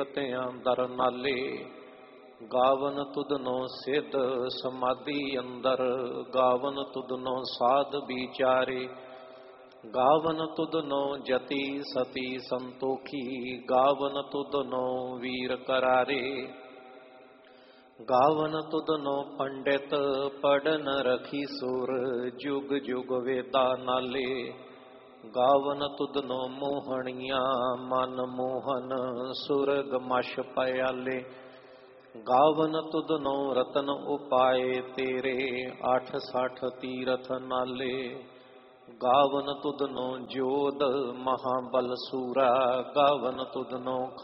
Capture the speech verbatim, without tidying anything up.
ਤਿਆਂ ਦਰ ਨਾਲੇ। ਗਾਵਨ ਤੁਧਨੋ ਸਿੱਧ ਸਮਾਧੀ ਅੰਦਰ, ਗਾਵਨ ਤੁਧਨੋ ਸਾਧ ਵਿਚਾਰੇ। ਗਾਵਨ ਤੁਧਨੋ ਜਤੀ ਸਤੀ ਸੰਤੋਖੀ, ਗਾਵਨ ਤੁਧਨੋ ਵੀਰ ਕਰਾਰੇ। ਗਾਵਨ ਤੁਧਨੋ ਪੰਡਿਤ ਪੜਨ ਰਖੀ ਸੁਰ, ਜੁਗ ਜੁਗ ਵੇਦਾ ਨਾਲੇ। ਗਾਵਨ ਤੁਧਨੋ ਮੋਹਣੀਆਂ ਮਨ ਮੋਹਨ, ਸੁਰਗ ਮਛ ਪਿਆਲੇ। ਗਾਵਨ ਤੁਧਨੋ ਰਤਨ ਉਪਾਏ ਤੇਰੇ, ਅੱਠ ਸੱਠ ਤੀਰਥ ਨਾਲੇ। ਗਾਵਨ ਤੁਧਨੋ ਜੋਧ ਮਹਾਬਲ ਸੂਰਾ, ਗਾਵਨ ਤੁਧਨੋ